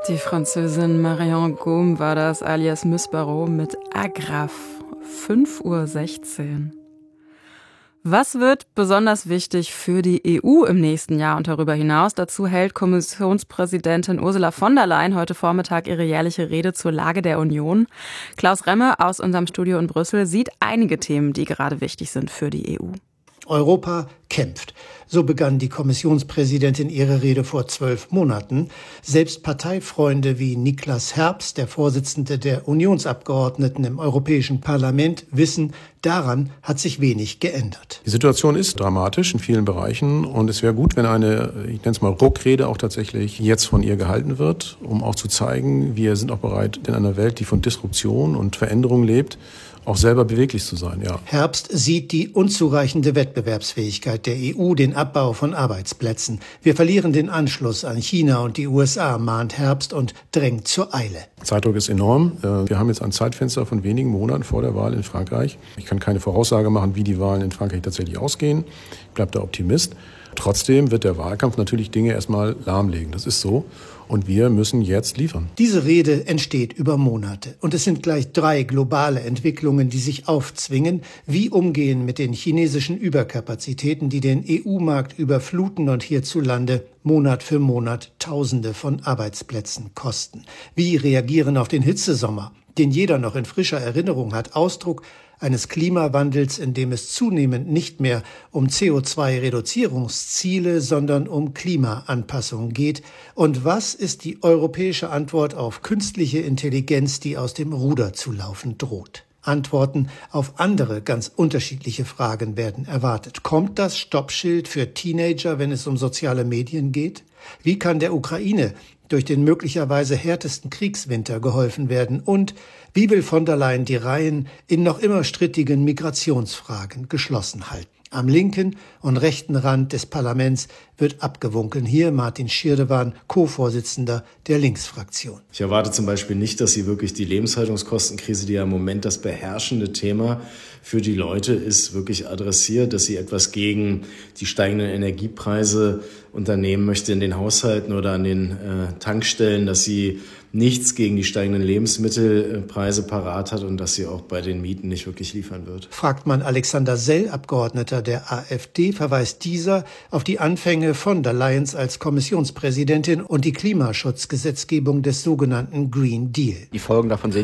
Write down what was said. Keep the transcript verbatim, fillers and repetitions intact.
Die Französin Marion Gaume war das, alias Miss Barrault, mit Agraf. fünf Uhr sechzehn. Was wird besonders wichtig für die E U im nächsten Jahr und darüber hinaus? Dazu hält Kommissionspräsidentin Ursula von der Leyen heute Vormittag ihre jährliche Rede zur Lage der Union. Klaus Remme aus unserem Studio in Brüssel sieht einige Themen, die gerade wichtig sind für die E U. Europa kämpft. So begann die Kommissionspräsidentin ihre Rede vor zwölf Monaten. Selbst Parteifreunde wie Niklas Herbst, der Vorsitzende der Unionsabgeordneten im Europäischen Parlament, wissen, daran hat sich wenig geändert. Die Situation ist dramatisch in vielen Bereichen und es wäre gut, wenn eine, ich nenne es mal Ruckrede, auch tatsächlich jetzt von ihr gehalten wird, um auch zu zeigen, wir sind auch bereit, in einer Welt, die von Disruption und Veränderung lebt, auch selber beweglich zu sein, ja. Herbst sieht die unzureichende Wettbewerbsfähigkeit der E U, den Abbau von Arbeitsplätzen. Wir verlieren den Anschluss an China und die U S A, mahnt Herbst und drängt zur Eile. Zeitdruck ist enorm. Wir haben jetzt ein Zeitfenster von wenigen Monaten vor der Wahl in Frankreich. Ich kann keine Voraussage machen, wie die Wahlen in Frankreich tatsächlich ausgehen. Ich bleibe da Optimist. Trotzdem wird der Wahlkampf natürlich Dinge erstmal lahmlegen. Das ist so. Und wir müssen jetzt liefern. Diese Rede entsteht über Monate. Und es sind gleich drei globale Entwicklungen, die sich aufzwingen. Wie umgehen mit den chinesischen Überkapazitäten, die den E U-Markt überfluten und hierzulande Monat für Monat Tausende von Arbeitsplätzen kosten. Wie reagieren auf den Hitzesommer, den jeder noch in frischer Erinnerung hat, Ausdruck eines Klimawandels, in dem es zunehmend nicht mehr um C O zwei Reduzierungsziele, sondern um Klimaanpassung geht. Und was ist die europäische Antwort auf künstliche Intelligenz, die aus dem Ruder zu laufen droht? Antworten auf andere ganz unterschiedliche Fragen werden erwartet. Kommt das Stoppschild für Teenager, wenn es um soziale Medien geht? Wie kann der Ukraine durch den möglicherweise härtesten Kriegswinter geholfen werden? Und wie will von der Leyen die Reihen in noch immer strittigen Migrationsfragen geschlossen halten? Am linken und rechten Rand des Parlaments wird abgewunken. Hier Martin Schirdewan, Co-Vorsitzender der Linksfraktion. Ich erwarte zum Beispiel nicht, dass sie wirklich die Lebenshaltungskostenkrise, die ja im Moment das beherrschende Thema für die Leute ist, wirklich adressiert, dass sie etwas gegen die steigenden Energiepreise unternehmen möchte in den Haushalten oder an den äh, Tankstellen, dass sie nichts gegen die steigenden Lebensmittelpreise parat hat und dass sie auch bei den Mieten nicht wirklich liefern wird. Fragt man Alexander Sell, Abgeordneter der AfD, verweist dieser auf die Anfänge von der Leyen als Kommissionspräsidentin und die Klimaschutzgesetzgebung des sogenannten Green Deal. Die Folgen davon sehen